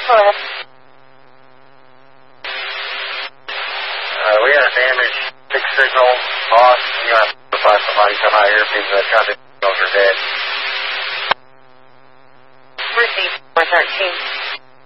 Go ahead. We got a damaged 6 signal lost. You have to find somebody come out here because the signals are dead.